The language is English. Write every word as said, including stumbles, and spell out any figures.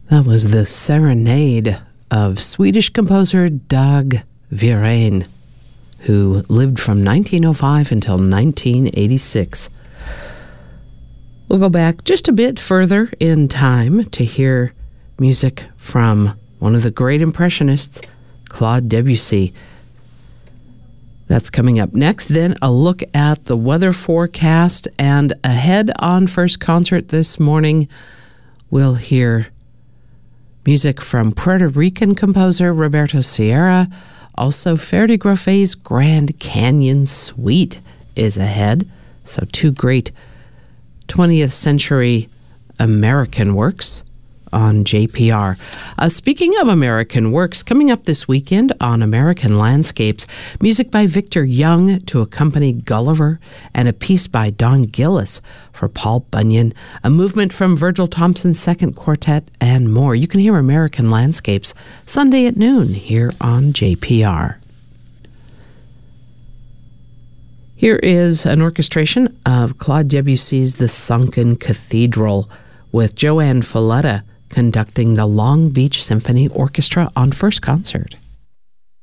That was the Serenade of Swedish composer Dag Viren, who lived from nineteen oh five until nineteen eighty-six. We'll go back just a bit further in time to hear music from one of the great Impressionists, Claude Debussy. That's coming up next. Then a look at the weather forecast, and ahead on First Concert this morning, we'll hear music from Puerto Rican composer Roberto Sierra. Also, Ferdy Groffet's Grand Canyon Suite is ahead. So two great twentieth century American works on J P R. Uh, speaking of American works, coming up this weekend on American Landscapes, music by Victor Young to accompany Gulliver, and a piece by Don Gillis for Paul Bunyan, a movement from Virgil Thompson's Second Quartet, and more. You can hear American Landscapes Sunday at noon here on J P R. Here is an orchestration of Claude Debussy's The Sunken Cathedral, with Joanne Folletta conducting the Long Beach Symphony Orchestra on First Concert.